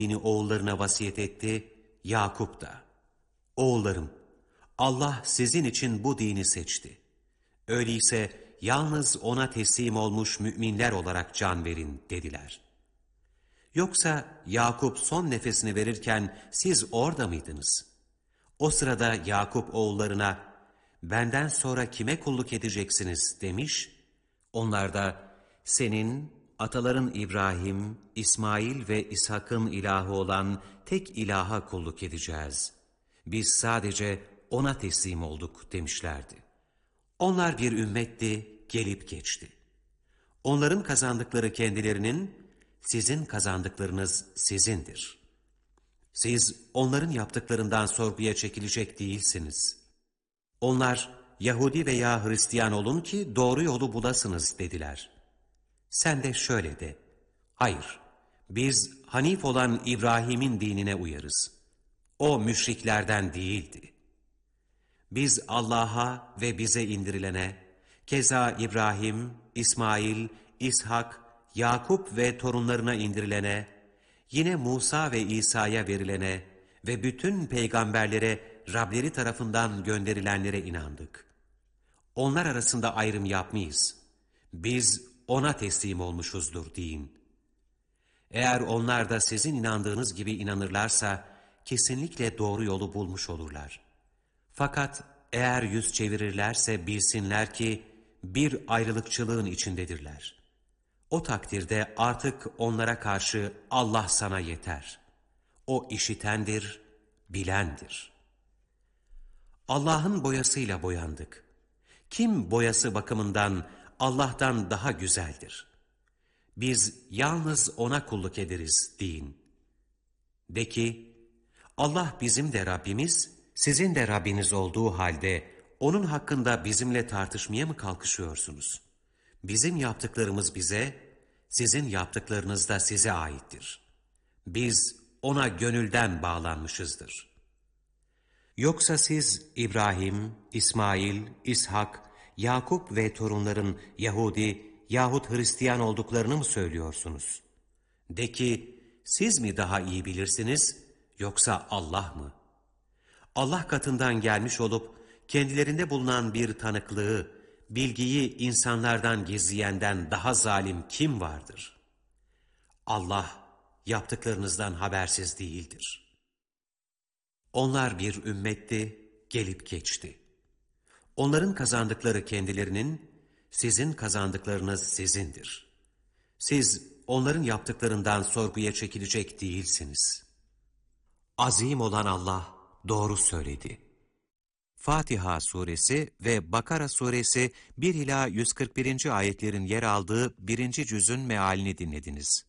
oğullarına vasiyet etti, Yakup da. Oğullarım, Allah sizin için bu dini seçti. Öyleyse yalnız ona teslim olmuş müminler olarak can verin dediler. Yoksa Yakup son nefesini verirken siz orada mıydınız? O sırada Yakup oğullarına, benden sonra kime kulluk edeceksiniz demiş. Onlar da, senin, ataların İbrahim, İsmail ve İshak'ın ilahı olan tek ilaha kulluk edeceğiz. Biz sadece ona teslim olduk demişlerdi. Onlar bir ümmetti, gelip geçti. Onların kazandıkları kendilerinin, sizin kazandıklarınız sizindir. Siz onların yaptıklarından sorguya çekilecek değilsiniz. Onlar, Yahudi veya Hristiyan olun ki doğru yolu bulasınız dediler. Sen de şöyle de, hayır, biz Hanif olan İbrahim'in dinine uyarız. O müşriklerden değildi. Biz Allah'a ve bize indirilene, keza İbrahim, İsmail, İshak, Yakup ve torunlarına indirilene, yine Musa ve İsa'ya verilene ve bütün peygamberlere Rableri tarafından gönderilenlere inandık. Onlar arasında ayrım yapmayız. Biz ona teslim olmuşuzdur deyin. Eğer onlar da sizin inandığınız gibi inanırlarsa, kesinlikle doğru yolu bulmuş olurlar. Fakat eğer yüz çevirirlerse bilsinler ki bir ayrılıkçılığın içindedirler. O takdirde artık onlara karşı Allah sana yeter. O işitendir, bilendir. Allah'ın boyasıyla boyandık. Kim boyası bakımından Allah'tan daha güzeldir? Biz yalnız ona kulluk ederiz deyin. De ki, Allah bizim de Rabbimiz, sizin de Rabbiniz olduğu halde onun hakkında bizimle tartışmaya mı kalkışıyorsunuz? Bizim yaptıklarımız bize, sizin yaptıklarınız da size aittir. Biz ona gönülden bağlanmışızdır. Yoksa siz İbrahim, İsmail, İshak, Yakup ve torunların Yahudi yahut Hristiyan olduklarını mı söylüyorsunuz? De ki, siz mi daha iyi bilirsiniz, yoksa Allah mı? Allah katından gelmiş olup, kendilerinde bulunan bir tanıklığı, bilgiyi insanlardan gizleyenden daha zalim kim vardır? Allah, yaptıklarınızdan habersiz değildir. Onlar bir ümmetti, gelip geçti. Onların kazandıkları kendilerinin, sizin kazandıklarınız sizindir. Siz onların yaptıklarından sorguya çekilecek değilsiniz. Azim olan Allah doğru söyledi. Fatiha suresi ve Bakara suresi 1 ila 141. ayetlerin yer aldığı 1. cüzün mealini dinlediniz.